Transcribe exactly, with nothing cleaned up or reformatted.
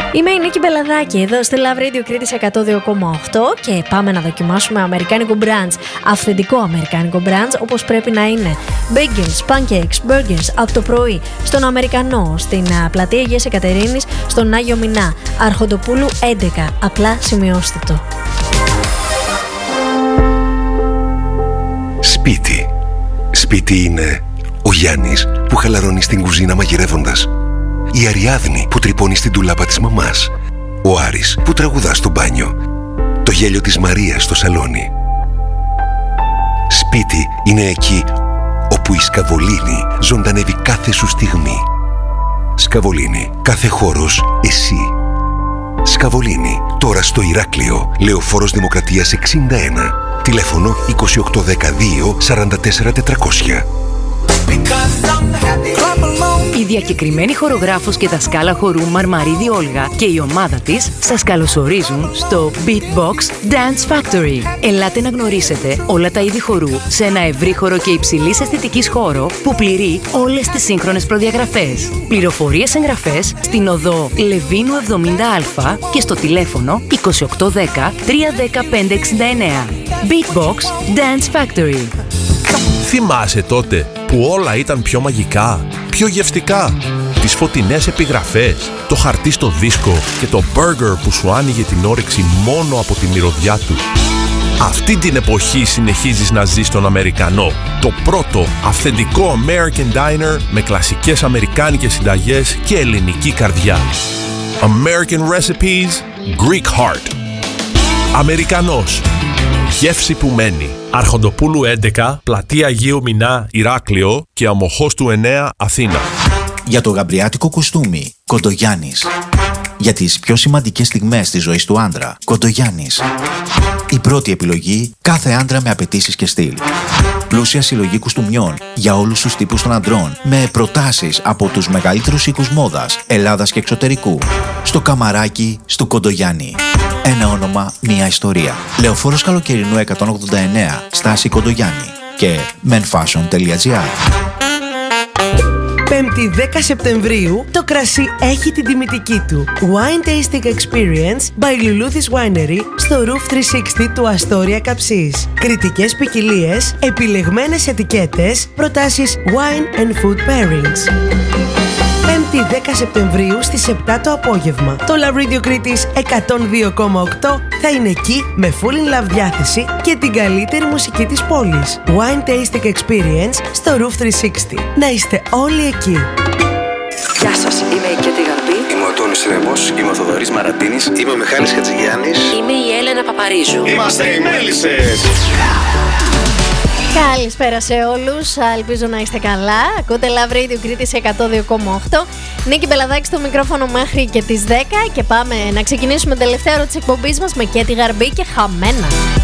Είμαι η Νίκη Μπελαδάκη, εδώ στη Love Radio Κρήτης εκατό δύο κόμμα οκτώ και πάμε να δοκιμάσουμε αμερικάνικο brunch, αυθεντικό αμερικάνικο brunch όπως πρέπει να είναι. Bagels, pancakes, burgers από το πρωί, στον Αμερικανό, στην πλατεία Αγίας Εκατερίνης, στον Άγιο Μινά, Αρχοντοπούλου έντεκα, απλά σημειώστε το. Σπίτι. Σπίτι είναι ο Γιάννης που χαλαρώνει στην κουζίνα μαγειρεύοντας, η Αριάδνη που τρυπώνει στην τουλάπα της μαμάς, ο Άρης που τραγουδά στο μπάνιο, το γέλιο της Μαρίας στο σαλόνι. Σπίτι είναι εκεί όπου η Σκαβολίνη ζωντανεύει κάθε σου στιγμή. Σκαβολίνη, κάθε χώρος εσύ. Σκαβολίνη, τώρα στο Ηράκλειο, Λεωφόρος Δημοκρατίας εξήντα ένα, τηλέφωνο είκοσι οκτώ δεκαδύο σαράντα τέσσερα τετρακόσια. Η διακεκριμένη χορογράφος και δασκάλα χορού Μαρμαρίδη Όλγα και η ομάδα της σας καλωσορίζουν στο Beatbox Dance Factory. Ελάτε να γνωρίσετε όλα τα είδη χορού σε ένα ευρύχωρο και υψηλής αισθητικής χώρο που πληρεί όλες τις σύγχρονες προδιαγραφές. Πληροφορίες εγγραφές στην οδό Λεβίνου εβδομήντα Α και στο τηλέφωνο είκοσι οκτώ δέκα τρία δέκα πέντε εξήντα εννέα. Beatbox Dance Factory. Θυμάσαι τότε που όλα ήταν πιο μαγικά, πιο γευστικά? Τις φωτεινές επιγραφές, το χαρτί στο δίσκο και το μπέργκερ που σου άνοιγε την όρεξη μόνο από τη μυρωδιά του. Αυτή την εποχή συνεχίζεις να ζεις στον Αμερικανό. Το πρώτο αυθεντικό American Diner με κλασικές αμερικάνικες συνταγές και ελληνική καρδιά. American Recipes, Greek Heart. Αμερικανός. Γεύση που μένει. Αρχοντοπούλου έντεκα, πλατεία Αγίου Μινά, Ηράκλειο και Αμοχώστου εννέα, Αθήνα. Για το γαμπριάτικο κουστούμι, Κοντογιάννης. Για τις πιο σημαντικές στιγμές της ζωής του άντρα, Κοντογιάννης. Η πρώτη επιλογή, κάθε άντρα με απαιτήσεις και στυλ. Πλούσια συλλογή κουστούμιών για όλους τους τύπους των αντρών, με προτάσεις από τους μεγαλύτερους οίκους μόδας, Ελλάδας και εξωτερικού. Στο καμαράκι, στο Κοντογιάννη. Ένα όνομα, μία ιστορία. Λεωφόρος Καλοκαιρινού εκατόν ογδόντα εννέα, στάση Κοντογιάννη και menfashion τελεία gr. Πέμπτη δέκα Σεπτεμβρίου, το κρασί έχει την τιμητική του. Wine Tasting Experience by Luluthis Winery στο Roof τριακόσια εξήντα του Αστόρια Καψής. Κριτικές ποικιλίες, επιλεγμένες ετικέτες, προτάσεις wine and food pairings. Πέμπτη δέκα Σεπτεμβρίου στις επτά το απόγευμα. Το Love Radio Κρήτης εκατόν δύο κόμμα οκτώ θα είναι εκεί με full in love διάθεση και την καλύτερη μουσική της πόλης. Wine Tasting Experience στο Roof τριακόσια εξήντα. Να είστε όλοι εκεί. Γεια σας, είμαι η Κέτη Γαρμπή. Είμαι ο Τόνης Ρέμπος. Είμαι ο Θοδωρής Μαρατίνης. Είμαι ο Μιχάλης Χατζηγιάννης. Είμαι η Έλενα Παπαρίζου. Είμαστε οι Μέλισσες. Καλησπέρα σε όλους, ελπίζω να είστε καλά. Ακούτε Love Radio Κρήτης εκατό δύο κόμμα οκτώ. Νίκη Μπελαδάκη στο μικρόφωνο μέχρι και τις δέκα και πάμε να ξεκινήσουμε την τελευταία ώρα της εκπομπής μας με Κέτη Γαρμπή και Χαμένα.